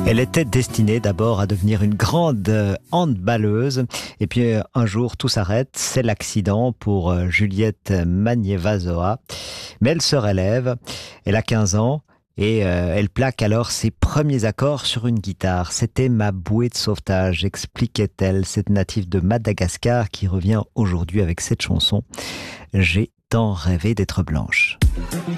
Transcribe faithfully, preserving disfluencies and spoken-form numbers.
Elle était destinée d'abord à devenir une grande handballeuse. Et puis un jour, tout s'arrête. C'est l'accident pour Juliette Magnier-Vazoa. Mais elle se relève. Elle a quinze ans. Et euh, elle plaque alors ses premiers accords sur une guitare. C'était ma bouée de sauvetage, expliquait-elle, cette native de Madagascar qui revient aujourd'hui avec cette chanson. J'ai tant rêvé d'être blanche.